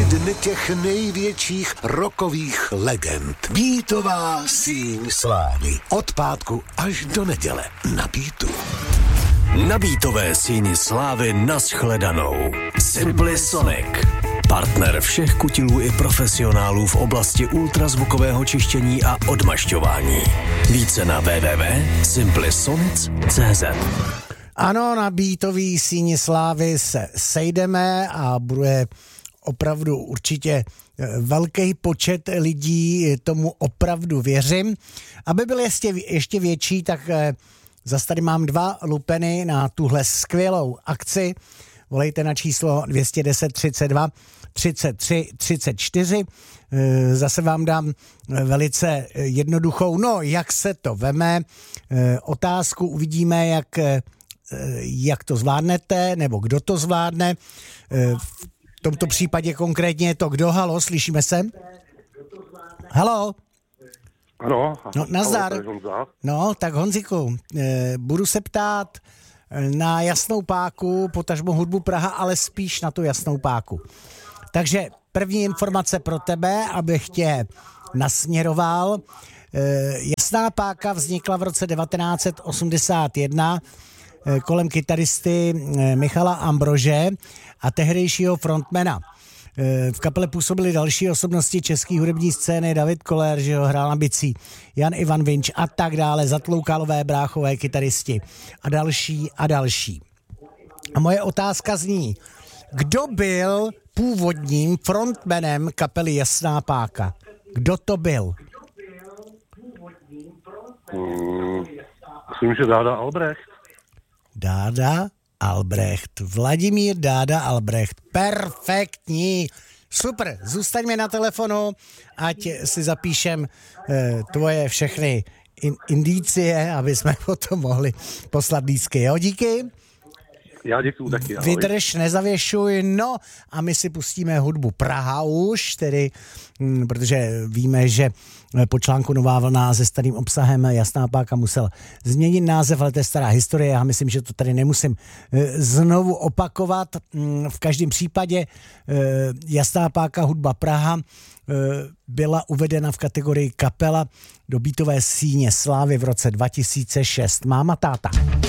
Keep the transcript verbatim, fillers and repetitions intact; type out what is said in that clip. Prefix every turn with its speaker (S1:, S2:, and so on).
S1: dny těch největších rockových legend. Beatová síň slávy. Od pátku až do neděle na Beatu.
S2: Na Beatové síni slávy nashledanou. Simply Sonic. Partner všech kutilů i profesionálů v oblasti ultrazvukového čištění a odmašťování. Více na w w w tečka simply sonic tečka c z.
S3: Ano, na Beatový síni slávy se sejdeme a bude opravdu určitě velký počet lidí, tomu opravdu věřím. Aby byl ještě, ještě větší, tak zase tady mám dva lupeny na tuhle skvělou akci. Volejte na číslo dvě jedna deset třicet dva třicet tři třicet čtyři. Zase vám dám velice jednoduchou, no jak se to veme, otázku, uvidíme, jak, jak to zvládnete, nebo kdo to zvládne. V tomto případě konkrétně je to kdo. Halo, slyšíme se? Halo?
S4: Ano.
S3: No, nazdar. No, tak Honziku, budu se ptát na Jasnou páku, potažmo hudbu Praha, ale spíš na tu Jasnou páku. Takže první informace pro tebe, abych tě nasměroval. Jasná páka vznikla v roce devatenáct set osmdesát jedna kolem kytaristy Michala Ambrože a tehdejšího frontmana. V kapele působili další osobnosti české hudební scény, David Koller, že ho hrál na bicí, Jan Ivan Vinč a tak dále, Zatloukalové, bráchové, kytaristi a další a další. A moje otázka zní, kdo byl původním frontmanem kapely Jasná páka? Kdo to byl?
S4: Hmm, myslím, že Dáda Albrecht.
S3: Dáda Albrecht. Vladimír Dáda Albrecht. Perfektní. Super, zůstaňme na telefonu, ať si zapíšem eh, tvoje všechny in, indicie, aby jsme potom mohli poslat lístky. Jo, díky.
S4: Já děkuju taky. Ahoj.
S3: Vydrž, nezavěšuj, no a my si pustíme hudbu Praha už, tedy, m, protože víme, že po článku Nová vlna se starým obsahem Jasná páka musel změnit název, ale to je stará historie, já myslím, že to tady nemusím e, znovu opakovat. M, v každém případě e, Jasná páka hudba Praha e, byla uvedena v kategorii kapela do Beatové síně slávy v roce dva tisíce šest. Máma, táta.